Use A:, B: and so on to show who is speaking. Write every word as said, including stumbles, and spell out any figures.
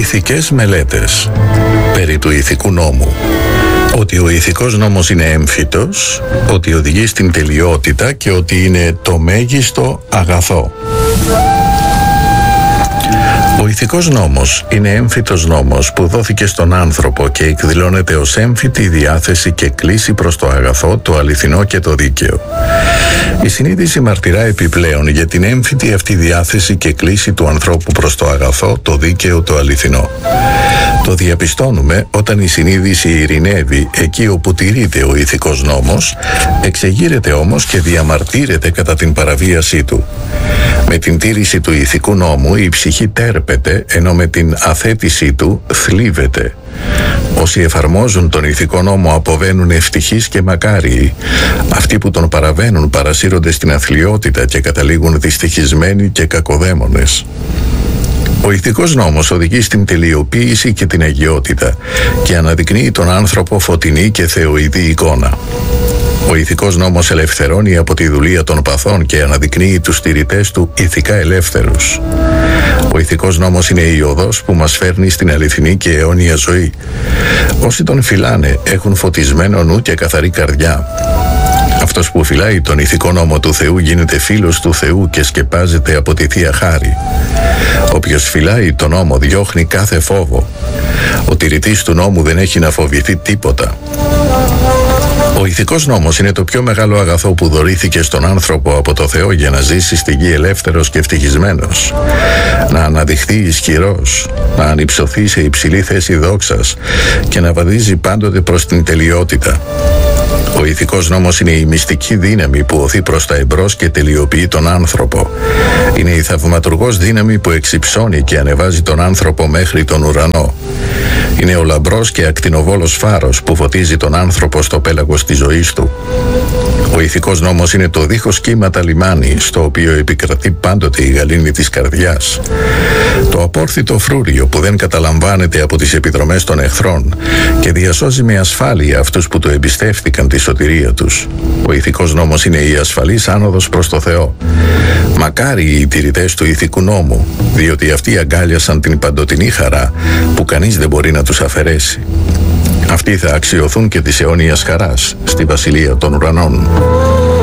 A: Ηθικές μελέτες περί του ηθικού νόμου. Ότι ο ηθικός νόμος είναι έμφυτος, ότι οδηγεί στην τελειότητα και ότι είναι το μέγιστο αγαθό. Ο ηθικός νόμος είναι έμφυτος νόμος που δόθηκε στον άνθρωπο και εκδηλώνεται ως έμφυτη διάθεση και κλίση προς το αγαθό, το αληθινό και το δίκαιο. Η συνείδηση μαρτυρά επιπλέον για την έμφυτη αυτή διάθεση και κλίση του ανθρώπου προς το αγαθό, το δίκαιο, το αληθινό. Το διαπιστώνουμε όταν η συνείδηση ειρηνεύει εκεί όπου τηρείται ο ηθικός νόμος, εξεγείρεται όμως και διαμαρτύρεται κατά την παραβίασή του. Με την τήρηση του ηθικού νόμου η ψυχή τέρπεται, ενώ με την αθέτησή του θλίβεται. Όσοι εφαρμόζουν τον ηθικό νόμο αποβαίνουν ευτυχείς και μακάριοι. Αυτοί που τον παραβαίνουν παρασύρονται στην αθλιότητα και καταλήγουν δυστυχισμένοι και κακοδαίμονες. Ο ηθικός νόμος οδηγεί στην τελειοποίηση και την αγιότητα και αναδεικνύει τον άνθρωπο φωτεινή και θεοειδή εικόνα. Ο ηθικός νόμος ελευθερώνει από τη δουλεία των παθών και αναδεικνύει τους τηρητές του ηθικά ελεύθερους. Ο ηθικός νόμος είναι η οδός που μας φέρνει στην αληθινή και αιώνια ζωή. Όσοι τον φυλάνε έχουν φωτισμένο νου και καθαρή καρδιά. Αυτός που φυλάει τον ηθικό νόμο του Θεού γίνεται φίλος του Θεού και σκεπάζεται από τη Θεία Χάρη. Όποιος φυλάει τον νόμο διώχνει κάθε φόβο. Ο τηρητής του νόμου δεν έχει να φοβηθεί τίποτα. Ο ηθικός νόμος είναι το πιο μεγάλο αγαθό που δωρήθηκε στον άνθρωπο από το Θεό για να ζήσει στη γη ελεύθερος και ευτυχισμένος. Να αναδειχθεί ισχυρός, να ανυψωθεί σε υψηλή θέση δόξας και να βαδίζει πάντοτε προς την τελειότητα. Ο ηθικός νόμος είναι η μυστική δύναμη που οθεί προς τα εμπρός και τελειοποιεί τον άνθρωπο. Είναι η θαυματουργός δύναμη που εξυψώνει και ανεβάζει τον άνθρωπο μέχρι τον ουρανό. Είναι ο λαμπρός και ακτινοβόλος φάρος που φωτίζει τον άνθρωπο στο πέλαγος της ζωής του. Ο ηθικός νόμος είναι το δίχως κύματα λιμάνι, στο οποίο επικρατεί πάντοτε η γαλήνη της καρδιάς. Το απόρθητο φρούριο που δεν καταλαμβάνεται από τις επιδρομές των εχθρών και διασώζει με ασφάλεια αυτούς που το εμπιστεύτηκαν τη σωτηρία τους. Ο ηθικός νόμος είναι η ασφαλής άνοδος προς το Θεό. Μακάρι οι τηρητές του ηθικού νόμου, διότι αυτοί αγκάλιασαν την παντοτινή χαρά που κανείς δεν μπορεί να τους αφαιρέσει. Αυτοί θα αξιωθούν και της αιώνιας χαράς στη βασιλεία των ουρανών.